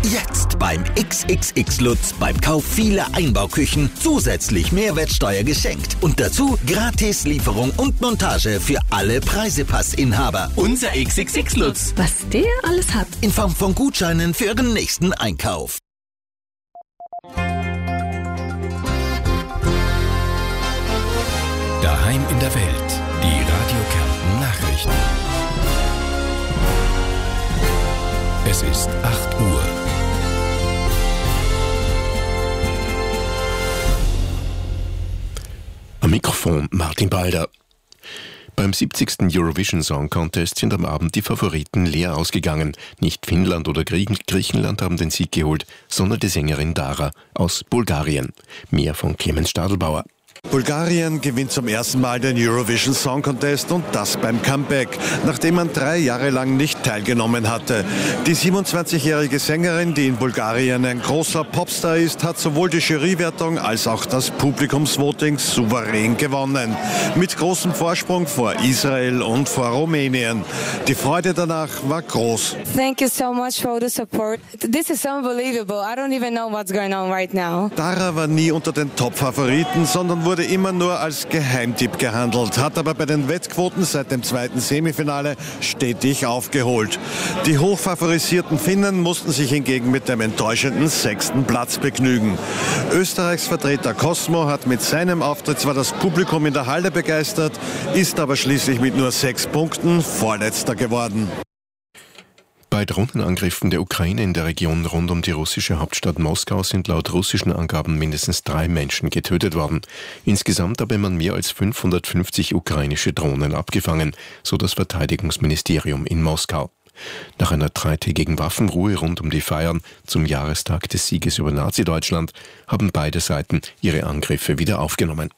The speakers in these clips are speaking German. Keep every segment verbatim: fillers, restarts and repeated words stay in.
Jetzt beim X X X Lutz beim Kauf vieler Einbauküchen zusätzlich Mehrwertsteuer geschenkt. Und dazu Gratis-Lieferung und Montage für alle Preisepassinhaber. Unser X X X Lutz. Was der alles hat. In Form von Gutscheinen für Ihren nächsten Einkauf. Daheim in der Welt. Die Radio Kärnten Nachrichten. Es ist acht Uhr. Am Mikrofon Martin Balder. Beim siebzigsten Eurovision Song Contest sind am Abend die Favoriten leer ausgegangen. Nicht Finnland oder Griechenland haben den Sieg geholt, sondern die Sängerin Dara aus Bulgarien. Mehr von Clemens Stadelbauer. Bulgarien gewinnt zum ersten Mal den Eurovision Song Contest und das beim Comeback, nachdem man drei Jahre lang nicht teilgenommen hatte. Die siebenundzwanzigjährige Sängerin, die in Bulgarien ein großer Popstar ist, hat sowohl die Jurywertung als auch das Publikumsvoting souverän gewonnen. Mit großem Vorsprung vor Israel und vor Rumänien. Die Freude danach war groß. Thank you so much for the support. This is unbelievable. I don't even know what's going on right now. Dara war nie unter den Top-Favoriten, sondern wurde immer nur als Geheimtipp gehandelt, hat aber bei den Wettquoten seit dem zweiten Semifinale stetig aufgeholt. Die hochfavorisierten Finnen mussten sich hingegen mit dem enttäuschenden sechsten Platz begnügen. Österreichs Vertreter Cosmo hat mit seinem Auftritt zwar das Publikum in der Halle begeistert, ist aber schließlich mit nur sechs Punkten Vorletzter geworden. Bei Drohnenangriffen der Ukraine in der Region rund um die russische Hauptstadt Moskau sind laut russischen Angaben mindestens drei Menschen getötet worden. Insgesamt habe man mehr als fünfhundertfünfzig ukrainische Drohnen abgefangen, so das Verteidigungsministerium in Moskau. Nach einer dreitägigen Waffenruhe rund um die Feiern zum Jahrestag des Sieges über Nazi-Deutschland haben beide Seiten ihre Angriffe wieder aufgenommen.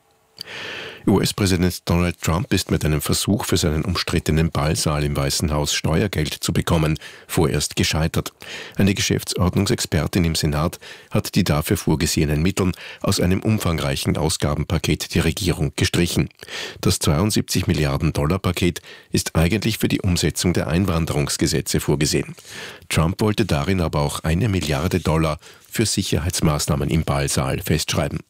U S-Präsident Donald Trump ist mit einem Versuch, für seinen umstrittenen Ballsaal im Weißen Haus Steuergeld zu bekommen, vorerst gescheitert. Eine Geschäftsordnungsexpertin im Senat hat die dafür vorgesehenen Mittel aus einem umfangreichen Ausgabenpaket der Regierung gestrichen. Das zweiundsiebzig Milliarden Dollar Paket ist eigentlich für die Umsetzung der Einwanderungsgesetze vorgesehen. Trump wollte darin aber auch eine Milliarde Dollar für Sicherheitsmaßnahmen im Ballsaal festschreiben.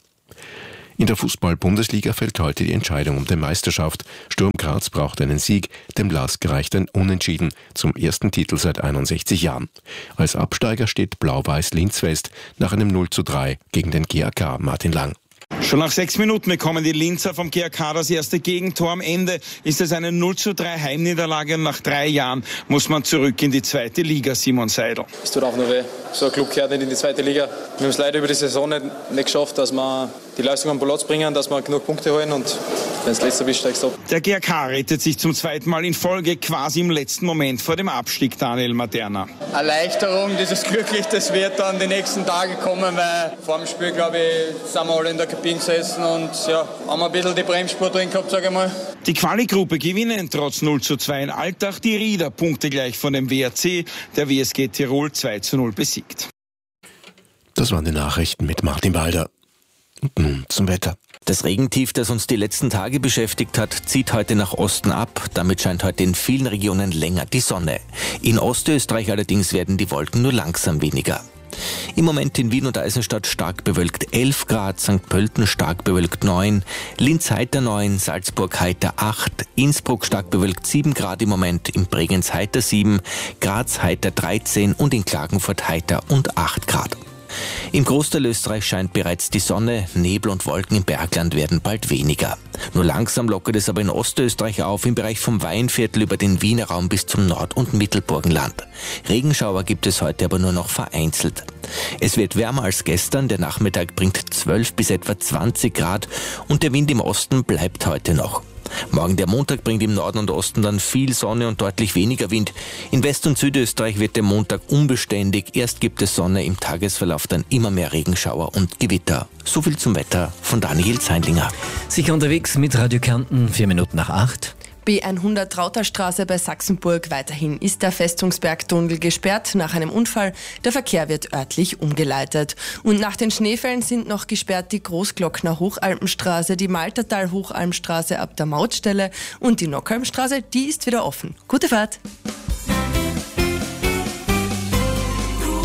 In der Fußball-Bundesliga fällt heute die Entscheidung um die Meisterschaft. Sturm Graz braucht einen Sieg, dem LASK reicht ein Unentschieden zum ersten Titel seit einundsechzig Jahren. Als Absteiger steht Blau-Weiß Linz fest nach einem null zu drei gegen den G A K. Martin Lang. Schon nach sechs Minuten bekommen die Linzer vom G A K das erste Gegentor. Am Ende ist es eine null zu drei Heimniederlage und nach drei Jahren muss man zurück in die zweite Liga, Simon Seidel. Es tut auch nur weh. So ein Club gehört nicht in die zweite Liga. Wir haben es leider über die Saison nicht, nicht geschafft, dass wir die Leistung am Platz bringen, dass wir genug Punkte holen und wenn es letzter bist, steigst du ab. Der G A K rettet sich zum zweiten Mal in Folge quasi im letzten Moment vor dem Abstieg, Daniel Materna. Erleichterung, dieses Glücklich, das wird dann die nächsten Tage kommen, weil vor dem Spiel, glaube ich, sind wir alle in der Kabine gesessen und ja, haben ein bisschen die Bremsspur drin gehabt, sage ich mal. Die Quali-Gruppe gewinnen trotz null zu zwei in Altach. Die Rieder Punkte gleich von dem W R C, der W S G Tirol zwei zu null besiegt. Das waren die Nachrichten mit Martin Balder. Und nun zum Wetter. Das Regentief, das uns die letzten Tage beschäftigt hat, zieht heute nach Osten ab. Damit scheint heute in vielen Regionen länger die Sonne. In Ostösterreich allerdings werden die Wolken nur langsam weniger. Im Moment in Wien und Eisenstadt stark bewölkt elf Grad, Sankt Pölten stark bewölkt neun, Linz heiter neun, Salzburg heiter acht, Innsbruck stark bewölkt sieben Grad im Moment, in Bregenz heiter sieben, Graz heiter dreizehn und in Klagenfurt heiter und acht Grad. Im Großteil Österreich scheint bereits die Sonne, Nebel und Wolken im Bergland werden bald weniger. Nur langsam lockert es aber in Ostösterreich auf, im Bereich vom Weinviertel über den Wiener Raum bis zum Nord- und Mittelburgenland. Regenschauer gibt es heute aber nur noch vereinzelt. Es wird wärmer als gestern, der Nachmittag bringt zwölf bis etwa zwanzig Grad und der Wind im Osten bleibt heute noch. Morgen der Montag bringt im Norden und Osten dann viel Sonne und deutlich weniger Wind. In West- und Südösterreich wird der Montag unbeständig. Erst gibt es Sonne, im Tagesverlauf dann immer mehr Regenschauer und Gewitter. So viel zum Wetter von Daniel Zeindlinger. Sicher unterwegs mit Radio Kärnten, vier Minuten nach acht. B hundert Trauterstraße bei Sachsenburg. Weiterhin ist der Festungsbergtunnel gesperrt nach einem Unfall. Der Verkehr wird örtlich umgeleitet. Und nach den Schneefällen sind noch gesperrt die Großglockner Hochalpenstraße, die Maltertal-Hochalmstraße ab der Mautstelle und die Nockhalmstraße, die ist wieder offen. Gute Fahrt!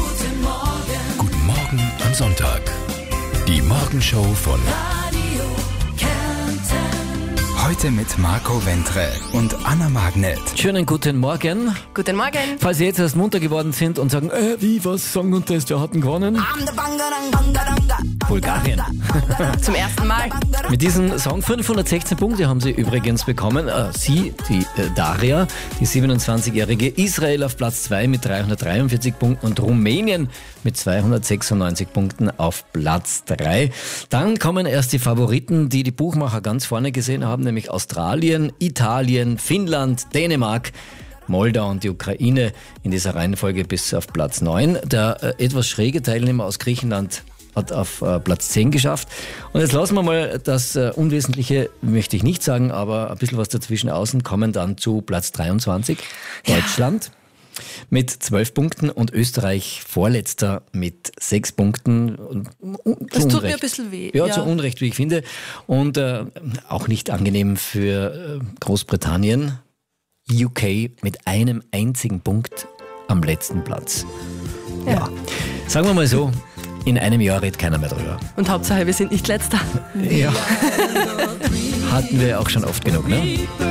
Sonntag. Die Morgenshow von Radio Kärnten. Heute mit Marco Wentre und Anna Magnet. Schönen guten Morgen. Guten Morgen. Falls Sie jetzt erst munter geworden sind und sagen, äh, wie, was, Song-Contest, wir hatten gewonnen. Bulgarien. Zum ersten Mal. Mit diesem Song fünfhundertsechzehn Punkte haben Sie übrigens bekommen. Äh, Sie, die äh, Daria, die siebenundzwanzigjährige, Israel auf Platz zwei mit dreihundertdreiundvierzig Punkten und Rumänien mit zweihundertsechsundneunzig Punkten auf Platz drei. Dann kommen erst die Favoriten, die die Buchmacher ganz vorne gesehen haben, nämlich Australien, Italien, Finnland, Dänemark, Moldau und die Ukraine in dieser Reihenfolge bis auf Platz neun. Der äh, etwas schräge Teilnehmer aus Griechenland hat auf äh, Platz zehn geschafft. Und jetzt lassen wir mal das äh, Unwesentliche, möchte ich nicht sagen, aber ein bisschen was dazwischen außen, kommen dann zu Platz dreiundzwanzig, Deutschland. Ja. Mit zwölf Punkten und Österreich vorletzter mit sechs Punkten. Das tut mir ein bisschen weh. Ja, ja. zu Unrecht, wie ich finde. Und äh, auch nicht angenehm für äh, Großbritannien. U K mit einem einzigen Punkt am letzten Platz. Ja. ja. Sagen wir mal so, in einem Jahr redet keiner mehr drüber. Und Hauptsache, wir sind nicht Letzter. Ja. Hatten wir auch schon oft genug, ne?